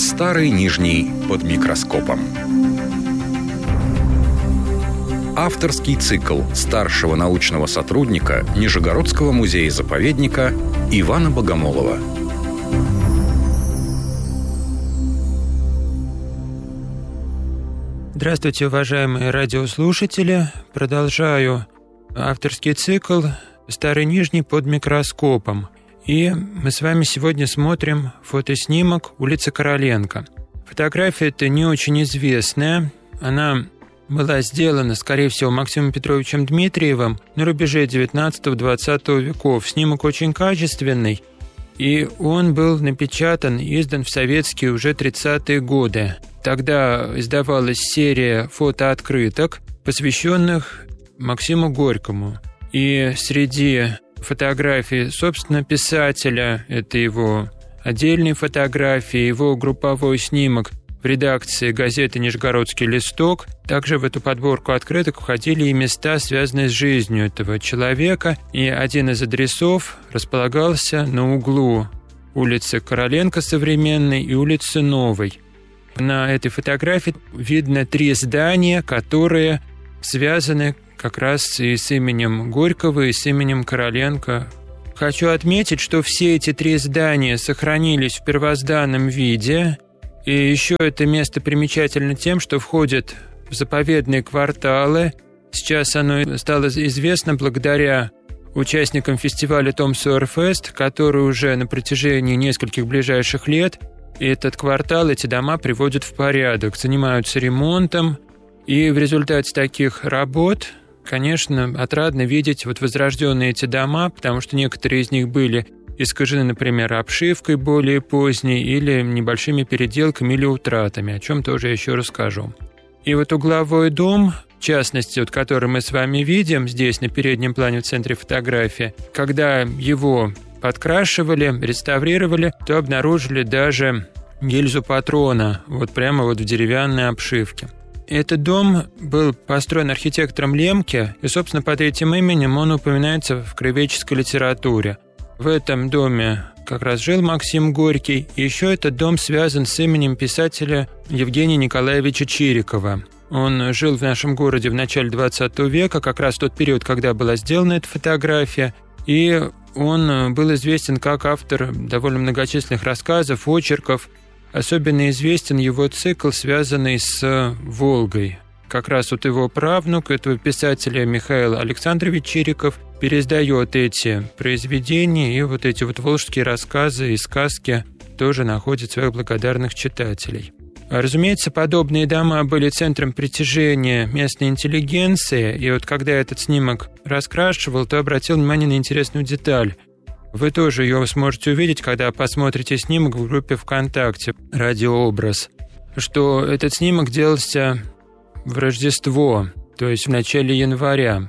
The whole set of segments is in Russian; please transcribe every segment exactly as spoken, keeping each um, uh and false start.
Старый Нижний под микроскопом. Авторский цикл старшего научного сотрудника Нижегородского музея-заповедника Ивана Богомолова. Здравствуйте, уважаемые радиослушатели. Продолжаю авторский цикл «Старый Нижний под микроскопом». И мы с вами сегодня смотрим фотоснимок улицы Короленко. Фотография эта не очень известная. Она была сделана, скорее всего, Максимом Петровичем Дмитриевым на рубеже девятнадцатого-двадцатого веков. Снимок очень качественный, и он был напечатан, издан в советские уже тридцатые годы. Тогда издавалась серия фотооткрыток, посвященных Максиму Горькому. И среди фотографий, собственно, писателя, это его отдельные фотографии, его групповой снимок в редакции газеты «Нижегородский листок». Также в эту подборку открыток входили и места, связанные с жизнью этого человека. И один из адресов располагался на углу улицы Короленко современной и улицы Новой. На этой фотографии видно три здания, которые связаны как раз и с именем Горького, и с именем Короленко. Хочу отметить, что все эти три здания сохранились в первозданном виде. И еще это место примечательно тем, что входит в заповедные кварталы. Сейчас оно стало известно благодаря участникам фестиваля Том Сойер Фест, который уже на протяжении нескольких ближайших лет этот квартал, эти дома приводят в порядок, занимаются ремонтом. И в результате таких работ, конечно, отрадно видеть вот возрожденные эти дома, потому что некоторые из них были искажены, например, обшивкой более поздней или небольшими переделками или утратами, о чем тоже я еще расскажу. И вот угловой дом, в частности, вот, который мы с вами видим здесь на переднем плане в центре фотографии, когда его подкрашивали, реставрировали, то обнаружили даже гильзу патрона, вот прямо вот в деревянной обшивке. Этот дом был построен архитектором Лемке, и, собственно, под этим именем он упоминается в краеведческой литературе. В этом доме как раз жил Максим Горький, и еще этот дом связан с именем писателя Евгения Николаевича Чирикова. Он жил в нашем городе в начале двадцатого века, как раз в тот период, когда была сделана эта фотография, и он был известен как автор довольно многочисленных рассказов, очерков. Особенно известен его цикл, связанный с Волгой. Как раз вот его правнук, этого писателя Михаил Александрович Чириков, переиздает эти произведения, и вот эти вот волжские рассказы и сказки тоже находят своих благодарных читателей. Разумеется, подобные дома были центром притяжения местной интеллигенции, и вот когда этот снимок раскрашивал, то обратил внимание на интересную деталь. Вы тоже ее сможете увидеть, когда посмотрите снимок в группе ВКонтакте «Радиообраз», что этот снимок делался в Рождество, то есть в начале января.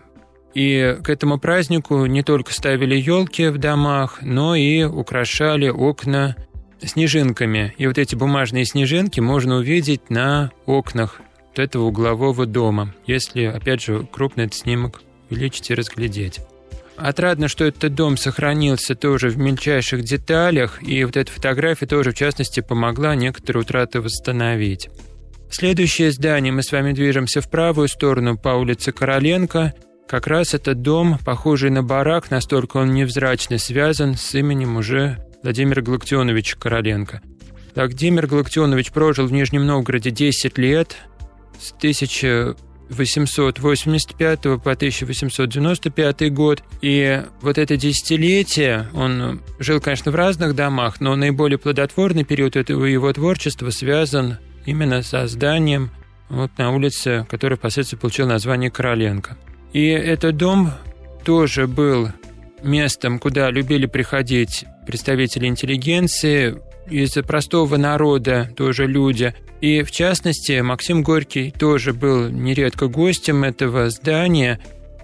И к этому празднику не только ставили елки в домах, но и украшали окна снежинками. И вот эти бумажные снежинки можно увидеть на окнах вот этого углового дома, если, опять же, крупно этот снимок увеличить и разглядеть. Отрадно, что этот дом сохранился тоже в мельчайших деталях, и вот эта фотография тоже, в частности, помогла некоторые утраты восстановить. Следующее здание, мы с вами движемся в правую сторону по улице Короленко. Как раз этот дом, похожий на барак, настолько он невзрачно связан с именем уже Владимира Галактионовича Короленко. Владимир Галактионович прожил в Нижнем Новгороде десять лет, с тысяча восемьсот восемьдесят пятого по тысяча восемьсот девяносто пятый год. И вот это десятилетие, он жил, конечно, в разных домах, но наиболее плодотворный период этого его творчества связан именно со зданием вот на улице, которое впоследствии получило название Короленко. И этот дом тоже был местом, куда любили приходить представители интеллигенции, из простого народа тоже люди. И, в частности, Максим Горький тоже был нередко гостем этого здания.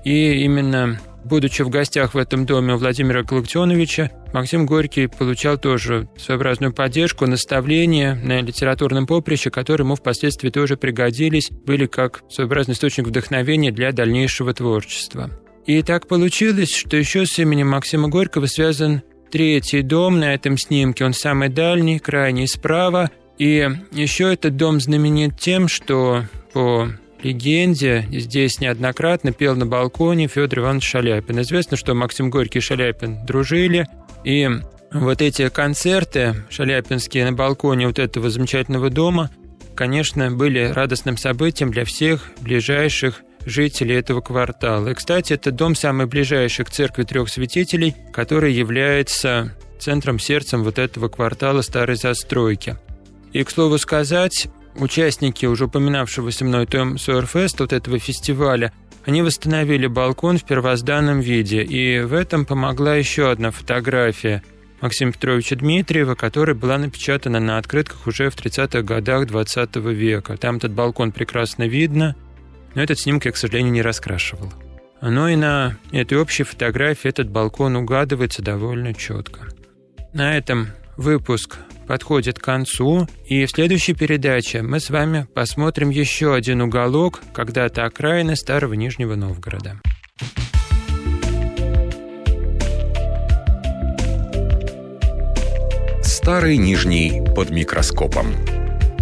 И именно, будучи в гостях в этом доме у Владимира Галактионовича, Максим Горький получал тоже своеобразную поддержку, наставления на литературном поприще, которые ему впоследствии тоже пригодились, были как своеобразный источник вдохновения для дальнейшего творчества. И так получилось, что еще с именем Максима Горького связан третий дом на этом снимке. Он самый дальний, крайний справа. И еще этот дом знаменит тем, что по легенде здесь неоднократно пел на балконе Федор Иванович Шаляпин. Известно, что Максим Горький и Шаляпин дружили, и вот эти концерты шаляпинские на балконе вот этого замечательного дома, конечно, были радостным событием для всех ближайших жителей этого квартала. И, кстати, этот дом самый ближайший к церкви трех святителей, который является центром, сердцем вот этого квартала старой застройки. И, к слову сказать, участники уже упоминавшегося мной Том Сойер Фест, вот этого фестиваля, они восстановили балкон в первозданном виде. И в этом помогла еще одна фотография Максима Петровича Дмитриева, которая была напечатана на открытках уже в тридцатых годах двадцатого века. Там этот балкон прекрасно видно, но этот снимок я, к сожалению, не раскрашивал. Но и на этой общей фотографии этот балкон угадывается довольно четко. На этом выпуск подходит к концу, и в следующей передаче мы с вами посмотрим еще один уголок, когда-то окраины старого Нижнего Новгорода. Старый Нижний под микроскопом.